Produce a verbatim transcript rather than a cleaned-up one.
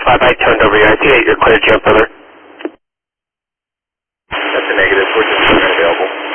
five, I turned over your I C eight, you're clear to jump over. That's a negative, we're just unavailable.